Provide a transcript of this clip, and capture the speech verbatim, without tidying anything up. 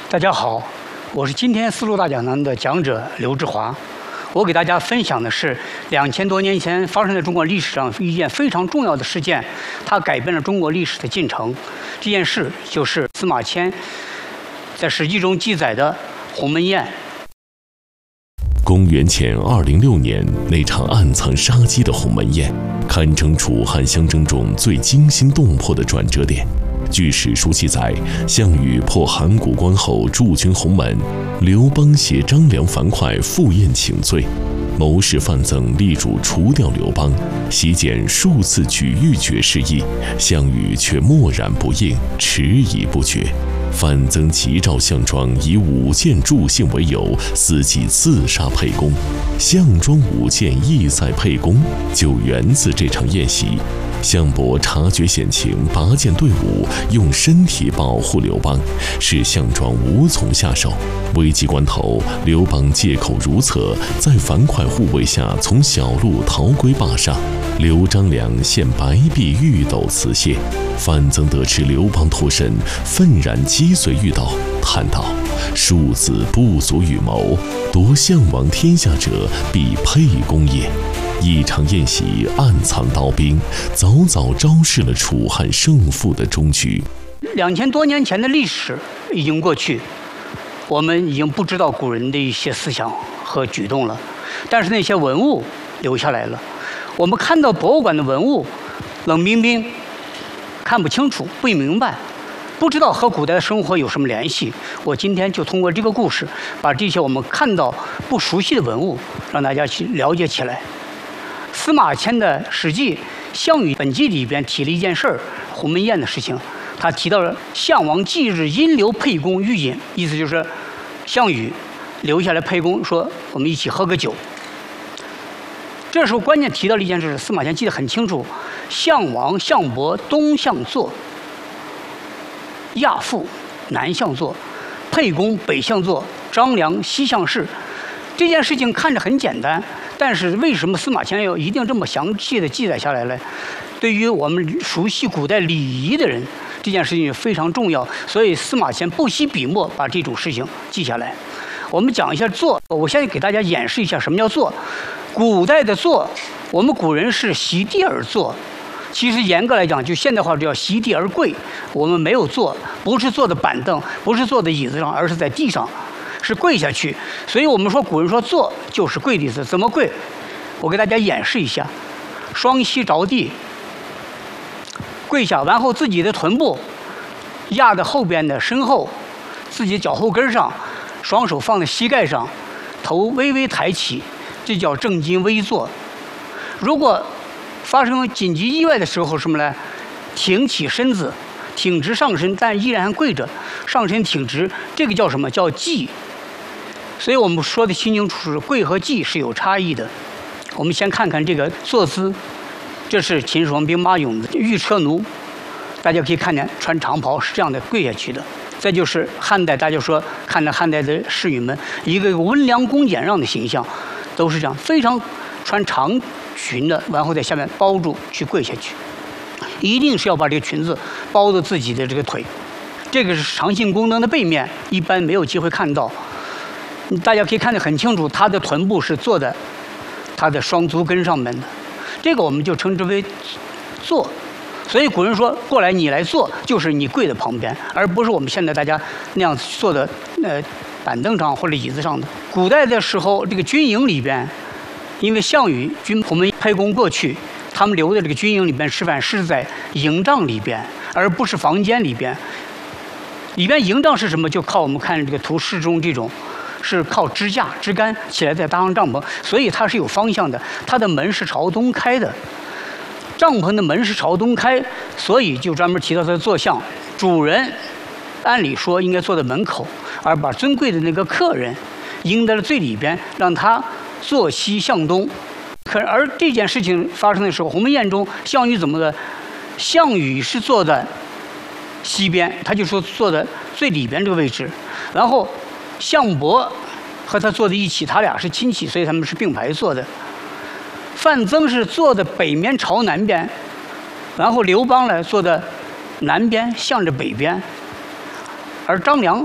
大家好，我是今天丝路大讲堂的讲者刘志华。我给大家分享的是两千多年前发生在中国历史上一件非常重要的事件，它改变了中国历史的进程。这件事就是司马迁在《史记》中记载的鸿门宴。 公元前二零六年，那场暗藏杀机的鸿门宴，堪称楚汉相争中最惊心动魄的转折点。据史书记载，项羽破函谷关后驻军鸿门，刘邦携张良樊哙赴宴请罪，谋士范增力主除掉刘邦，席间数次举欲绝事意，项羽却默然不应，迟疑不决。范增急召项庄，以舞剑助兴为由，伺机刺杀沛公。项庄舞剑意在沛公，就源自这场宴席。项伯察觉险情，拔剑对舞，用身体保护刘邦，使项庄无从下手。危急关头，刘邦借口如厕，在樊哙护卫下从小路逃归霸上。刘张良献白璧玉斗辞谢。范增得知刘邦脱身，愤然击碎玉斗，叹道：“庶子不足与谋，夺项王天下者，必沛公也。”一场宴席暗藏刀兵，早早昭示了楚汉胜负的终局。 两千多年前的历史已经过去，我们已经不知道古人的一些思想和举动了，但是那些文物留下来了。我们看到博物馆的文物，冷冰冰，看不清楚，不明白，不知道和古代的生活有什么联系。我今天就通过这个故事，把这些我们看到不熟悉的文物，让大家去了解起来。司马迁的《史记·项羽本纪》里边提了一件事儿，鸿门宴的事情。他提到了项王忌日因留沛公欲饮，意思就是项羽留下来沛公说我们一起喝个酒。这时候关键提到了一件事，司马迁记得很清楚：项王、项伯东向坐，亚父南向坐，沛公北向坐，张良西向侍。这件事情看着很简单，但是为什么司马迁要一定这么详细的记载下来呢？对于我们熟悉古代礼仪的人，这件事情非常重要，所以司马迁不惜笔墨把这种事情记下来。我们讲一下坐，我现在给大家演示一下什么叫坐。古代的坐，我们古人是席地而坐，其实严格来讲，就现代化叫席地而跪。我们没有坐，不是坐的板凳，不是坐的椅子上，而是在地上，是跪下去。所以我们说古人说坐就是跪的意思。怎么跪？我给大家演示一下：双膝着地，跪下，然后自己的臀部压在后边的身后，自己脚后跟上，双手放在膝盖上，头微微抬起，这叫正襟危坐。如果发生紧急意外的时候，什么呢？挺起身子，挺直上身，但依然还跪着，上身挺直，这个叫什么？叫髻。所以我们说的清清楚楚，跪和髻是有差异的。我们先看看这个坐姿，这是秦始皇兵马俑的御车奴，大家可以看见穿长袍是这样的跪下去的。再就是汉代，大家说看着汉代的侍女们，一个温良恭俭让的形象，都是这样，非常穿长裙的，然后在下面包住去跪下去，一定是要把这个裙子包着自己的这个腿。这个是长信宫灯的背面，一般没有机会看到。大家可以看得很清楚，他的臀部是坐在他的双足跟上面的，这个我们就称之为坐。所以古人说过来你来坐，就是你跪在旁边，而不是我们现在大家那样坐的呃板凳上或者椅子上的。古代的时候，这个军营里边，因为项羽军我们沛公过去，他们留在这个军营里边吃饭是在营帐里边，而不是房间里边。里边营帐是什么？就靠我们看这个图示中这种。是靠支架、支杆起来再搭上帐篷，所以它是有方向的。它的门是朝东开的，帐篷的门是朝东开，所以就专门提到它的坐向。主人按理说应该坐在门口，而把尊贵的那个客人迎在了最里边，让他坐西向东。可而这件事情发生的时候，鸿门宴中项羽怎么的？项羽是坐在西边，他就说坐在最里边这个位置，然后。项伯和他坐在一起，他俩是亲戚，所以他们是并排坐的。范增是坐的北面朝南边，然后刘邦呢坐的南边向着北边，而张良